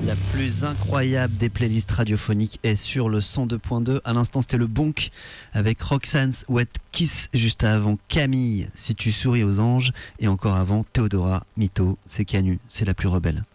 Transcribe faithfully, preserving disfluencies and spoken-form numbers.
La plus incroyable des playlists radiophoniques est sur le cent deux point deux. À l'instant, c'était le Bonk avec Roxanne's Wet Kiss. Juste avant, Camille, Si tu souris aux anges. Et encore avant, Théodora, Mytho, c'est Canu, c'est la plus rebelle.